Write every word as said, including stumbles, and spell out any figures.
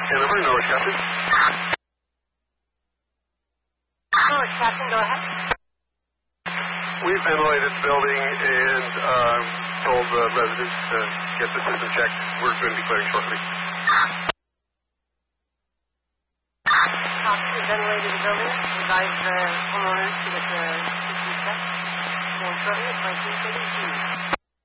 Hanover, Norwich, Captain. Norwich, Captain, go ahead. We've ventilated the building and uh, told the residents to get the system checked. We're going to be clearing shortly. Copy, we've ventilated the building. Advise the homeowners to get the system checked. Going shortly, it's like two thirty-two.